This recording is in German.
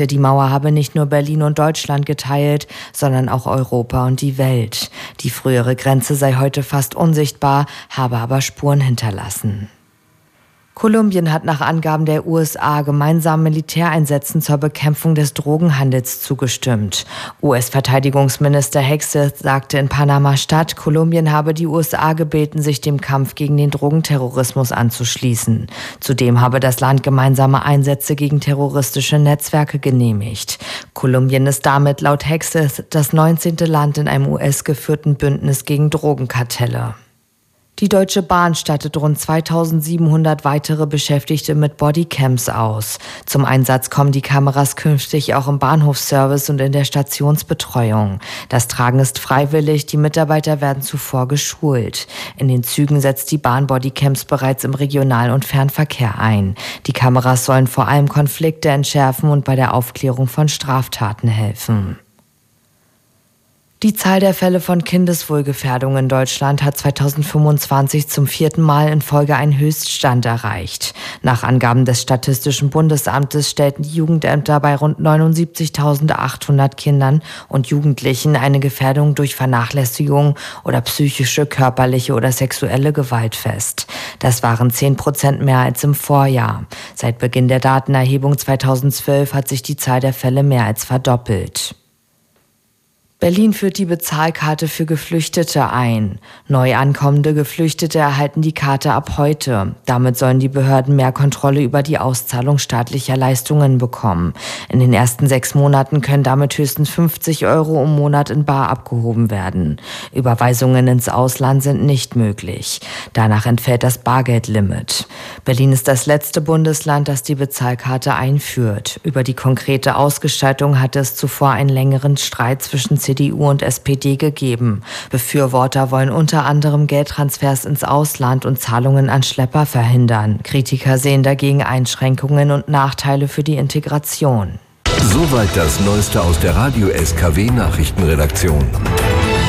Die Mauer habe nicht nur Berlin und Deutschland geteilt, sondern auch Europa und die Welt. Die frühere Grenze sei heute fast unsichtbar, habe aber Spuren hinterlassen. Kolumbien hat nach Angaben der USA gemeinsamen Militäreinsätzen zur Bekämpfung des Drogenhandels zugestimmt. US-Verteidigungsminister Hegseth sagte in Panama-Stadt, Kolumbien habe die USA gebeten, sich dem Kampf gegen den Drogenterrorismus anzuschließen. Zudem habe das Land gemeinsame Einsätze gegen terroristische Netzwerke genehmigt. Kolumbien ist damit laut Hegseth das 19. Land in einem US-geführten Bündnis gegen Drogenkartelle. Die Deutsche Bahn stattet rund 2700 weitere Beschäftigte mit Bodycams aus. Zum Einsatz kommen die Kameras künftig auch im Bahnhofsservice und in der Stationsbetreuung. Das Tragen ist freiwillig, die Mitarbeiter werden zuvor geschult. In den Zügen setzt die Bahn Bodycams bereits im Regional- und Fernverkehr ein. Die Kameras sollen vor allem Konflikte entschärfen und bei der Aufklärung von Straftaten helfen. Die Zahl der Fälle von Kindeswohlgefährdung in Deutschland hat 2025 zum 4. Mal in Folge einen Höchststand erreicht. Nach Angaben des Statistischen Bundesamtes stellten die Jugendämter bei rund 79.800 Kindern und Jugendlichen eine Gefährdung durch Vernachlässigung oder psychische, körperliche oder sexuelle Gewalt fest. Das waren 10% mehr als im Vorjahr. Seit Beginn der Datenerhebung 2012 hat sich die Zahl der Fälle mehr als verdoppelt. Berlin führt die Bezahlkarte für Geflüchtete ein. Neu ankommende Geflüchtete erhalten die Karte ab heute. Damit sollen die Behörden mehr Kontrolle über die Auszahlung staatlicher Leistungen bekommen. In den ersten 6 Monaten können damit höchstens 50 € im Monat in bar abgehoben werden. Überweisungen ins Ausland sind nicht möglich. Danach entfällt das Bargeldlimit. Berlin ist das letzte Bundesland, das die Bezahlkarte einführt. Über die konkrete Ausgestaltung hatte es zuvor einen längeren Streit zwischen CDU und SPD gegeben. Befürworter wollen unter anderem Geldtransfers ins Ausland und Zahlungen an Schlepper verhindern. Kritiker sehen dagegen Einschränkungen und Nachteile für die Integration. Soweit das Neueste aus der Radio SKW Nachrichtenredaktion.